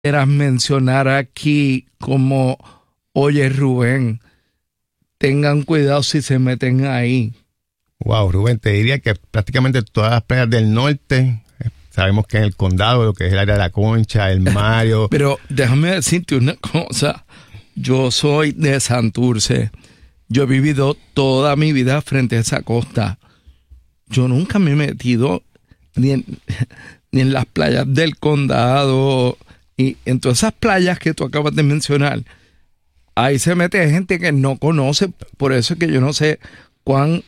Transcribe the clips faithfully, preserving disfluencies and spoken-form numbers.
quieras mencionar aquí como, oye Rubén, tengan cuidado si se meten ahí? Wow, Rubén, te diría que prácticamente todas las playas del norte, sabemos que en el condado, lo que es el área de la Concha, el Mario. Pero déjame decirte una cosa, yo soy de Santurce, yo he vivido toda mi vida frente a esa costa. Yo nunca me he metido ni en, ni en las playas del condado y en todas esas playas que tú acabas de mencionar. Ahí se mete gente que no conoce, por eso es que yo no sé cuán,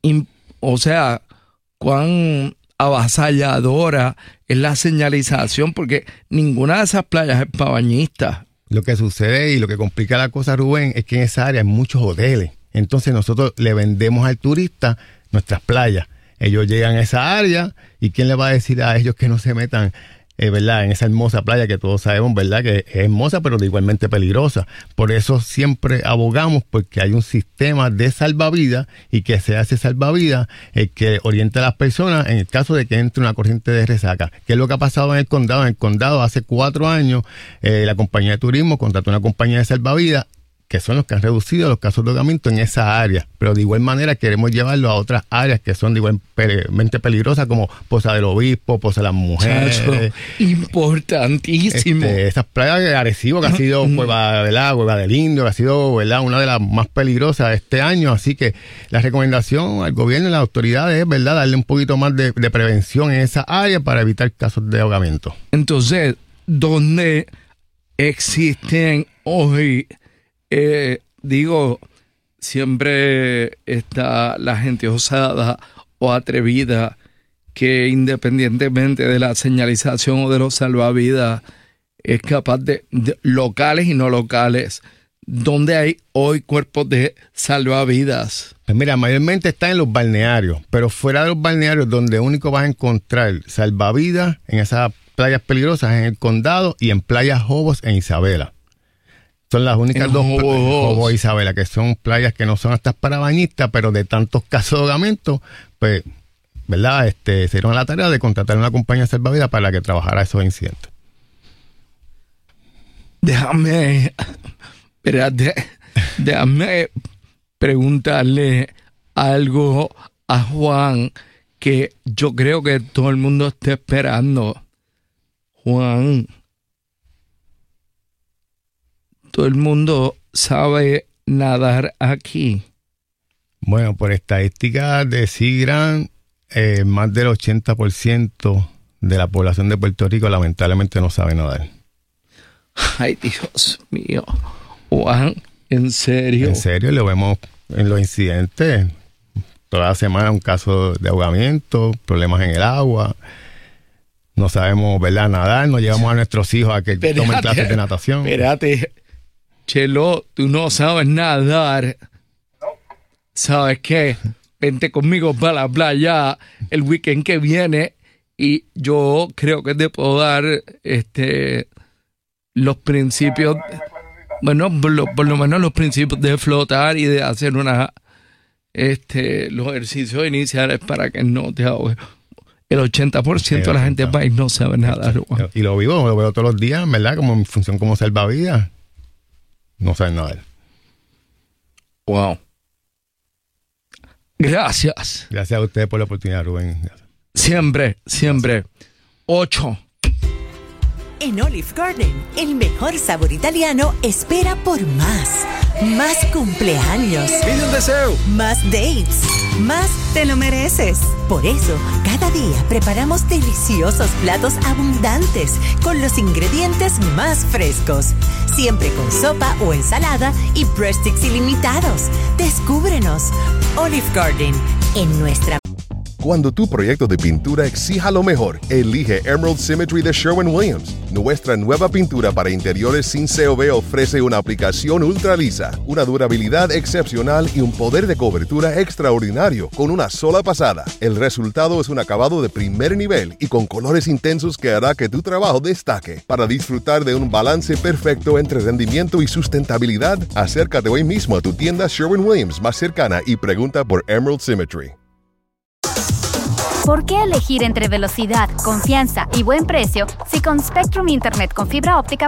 o sea, cuán avasalladora es la señalización, porque ninguna de esas playas es para bañistas. Lo que sucede y lo que complica la cosa, Rubén, es que en esa área hay muchos hoteles. Entonces nosotros le vendemos al turista nuestras playas. Ellos llegan a esa área y ¿quién le va a decir a ellos que no se metan, eh, verdad, en esa hermosa playa que todos sabemos, verdad, que es hermosa pero igualmente peligrosa? Por eso siempre abogamos porque hay un sistema de salvavidas y que sea ese salvavidas el que oriente a las personas en el caso de que entre una corriente de resaca. ¿Qué es lo que ha pasado en el condado? En el condado hace cuatro años eh, la compañía de turismo contrató una compañía de salvavidas que son los que han reducido los casos de ahogamiento en esa área, pero de igual manera queremos llevarlo a otras áreas que son de igualmente peligrosas, como Poza del Obispo, Poza de las Mujeres. Chacho, importantísimo. Este, esas playas de Arecibo, que ha sido Cueva del Agua, Cueva del Indio, que ha sido, ¿verdad?, una de las más peligrosas de este año. Así que la recomendación al gobierno y las autoridades es, ¿verdad?, darle un poquito más de, de prevención en esa área para evitar casos de ahogamiento. Entonces, ¿dónde existen hoy? Eh, digo, siempre está la gente osada o atrevida que independientemente de la señalización o de los salvavidas es capaz de, de locales y no locales. ¿Dónde hay hoy cuerpos de salvavidas? Pues mira, mayormente está en los balnearios, pero fuera de los balnearios donde único vas a encontrar salvavidas en esas playas peligrosas en el condado y en playas Jobos en Isabela. Son las únicas en dos Jobos. playas, Jobos e Isabela, que son playas que no son hasta para bañistas, pero de tantos casos de ahogamiento, pues, ¿verdad? Este, se dieron a la tarea de contratar una compañía de salvavidas para que trabajara esos incidentes. Déjame, espérate, déjame preguntarle algo a Juan que yo creo que todo el mundo está esperando. Juan, todo el mundo sabe nadar aquí. Bueno, por estadísticas de SeaGrant, eh, más del ochenta por ciento de la población de Puerto Rico lamentablemente no sabe nadar. Ay, Dios mío. Juan, ¿en serio? En serio, lo vemos en los incidentes. Toda la semana un caso de ahogamiento, problemas en el agua. No sabemos, ¿verdad?, nadar. No llevamos a nuestros hijos a que espérate, tomen clases de natación. Espérate. Chelo, tú no sabes nadar. ¿Sabes qué? Vente conmigo para la playa el weekend que viene y yo creo que te puedo dar este, los principios, bueno, por lo, por lo menos los principios de flotar y de hacer una, este, los ejercicios iniciales para que no te ahogues. El ochenta por ciento de la gente del país no sabe nadar. Y lo vivo, lo veo todos los días, ¿verdad? Como en función como salvavidas. No saben nadar. Wow. Gracias. Gracias a ustedes por la oportunidad, Rubén. Gracias. Siempre, siempre. Ocho. En Olive Garden, el mejor sabor italiano espera por más. Más cumpleaños. Pide un deseo. Más dates. Más te lo mereces. Por eso, cada día preparamos deliciosos platos abundantes con los ingredientes más frescos. Siempre con sopa o ensalada y breadsticks ilimitados. Descúbrenos. Olive Garden, en nuestra... Cuando tu proyecto de pintura exija lo mejor, elige Emerald Symmetry de Sherwin-Williams. Nuestra nueva pintura para interiores sin C O V ofrece una aplicación ultra lisa, una durabilidad excepcional y un poder de cobertura extraordinario con una sola pasada. El resultado es un acabado de primer nivel y con colores intensos que hará que tu trabajo destaque. Para disfrutar de un balance perfecto entre rendimiento y sustentabilidad, acércate hoy mismo a tu tienda Sherwin-Williams más cercana y pregunta por Emerald Symmetry. ¿Por qué elegir entre velocidad, confianza y buen precio si con Spectrum Internet con fibra óptica